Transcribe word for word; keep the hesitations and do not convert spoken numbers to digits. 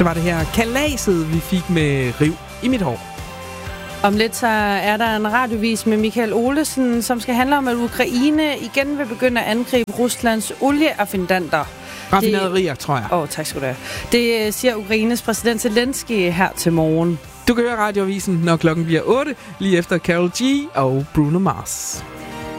Så var det her kalaset, vi fik med Riv i mit hår. Om lidt så er der en radiovis med Michael Olesen, som skal handle om, at Ukraine igen vil begynde at angribe Ruslands olieaffindanter. Raffinaderier, tror jeg. Åh, oh, tak skal du have. Det siger Ukraines præsident Zelensky her til morgen. Du kan høre Radioavisen, når klokken bliver otte, lige efter Karol G og Bruno Mars.